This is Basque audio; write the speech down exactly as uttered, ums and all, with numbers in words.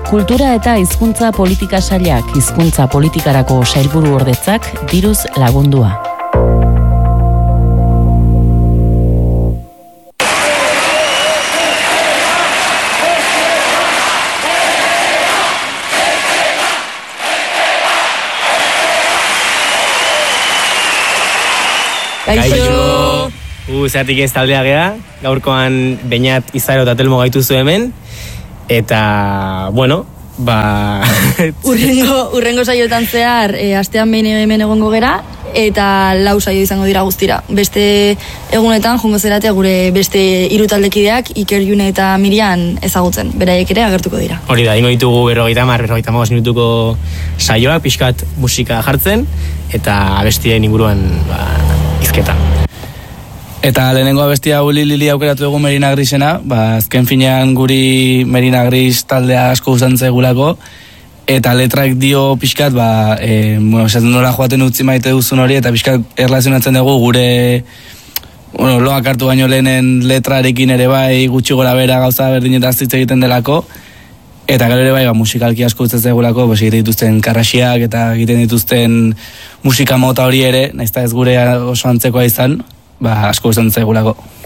Kultura eta hizkuntza politika sailak hizkuntza politikarako sailburu ordetzak diruz lagundua. Kaixo! Uh, zeratik ez taldea gea, gaurkoan Beñat, Izaro eta Telmo gaituzu hemen, eta, bueno, ba... urrengo, urrengo saioetan zehar, e, astean behin hemen egongo gera, eta lau saio izango dira guztira. Beste egunetan, jongo zeratea gure beste hiru taldekideak, Iker, June eta Mirian ezagutzen, beraiek ere agertuko dira. Hori da, ingo ditugu berrogeita hamar, berrogeita hamabost minutuko saioak, pixkat musika jartzen, eta abestien inguruan, ba, izketa. Eta lehenengo abestia Uli Lili aukeratu dugu Merina Grisena, ba, azken finean guri Merina Gris taldea asko gustatzen zaigulako, eta letrak dio pixkat, ba, e, bueno, esaten nola joaten utzi maite duzun hori, eta pixkat erlazionatzen dugu gure, bueno, loak hartu baino lehenen letrarekin ere bai gutxi gora bera gauza berdinetaz hitz egiten delako, eta gero ere bai, ba, musikalki asko gustatzen zaigulako, pues, egiten dituzten karrasiak eta egiten dituzten musika mota hori ere, nahiz eta ez gure oso antzekoa izan, ba, asko gustatzen zaigulako.